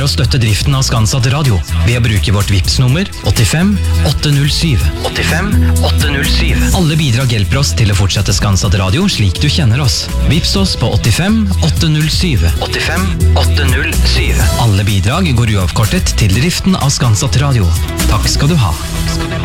å støtte driften av Skanset Radio ved å bruke vårt Vipps-nummer 85 807. 85 807. Alle bidrag hjelper oss til å fortsette Skanset Radio slik du kjenner oss. Vipps oss på 85 807. 85 807. Alle bidrag går uavkortet til driften av Skanset Radio. Takk skal du ha.